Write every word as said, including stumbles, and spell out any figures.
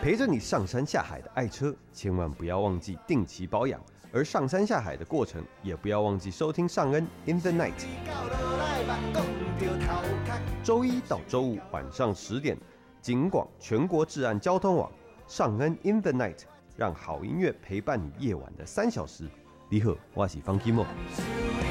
陪着你上山下海的爱车，千万不要忘记定期保养。而上山下海的过程，也不要忘记收听尚恩 In the Night。周一到周五晚上十点，警广全国治安交通网，尚恩 In the Night， 让好音乐陪伴你夜晚的三小时。你好，我是方基莫。